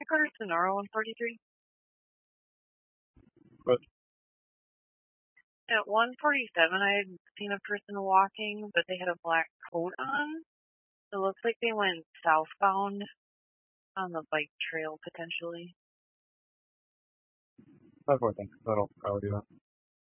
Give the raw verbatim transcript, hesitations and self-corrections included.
go to Sonora one forty-three? But At one forty-seven, I had seen a person walking, but they had a black coat on. It looks like they went southbound on the bike trail, potentially. that's what I think. That'll probably do that.